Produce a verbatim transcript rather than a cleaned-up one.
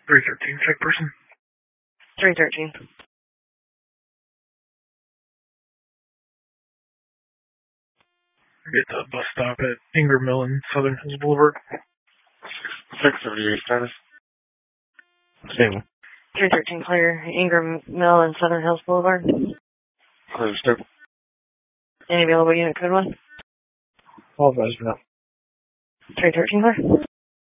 three thirteen, check person. three thirteen. Get the bus stop at Ingram Mill and Southern Hills Boulevard. six seventy-eight status. Stable. three thirteen clear, Ingram Mill and Southern Hills Boulevard. Clear stable. Any available unit code one? All advised now. three thirteen clear.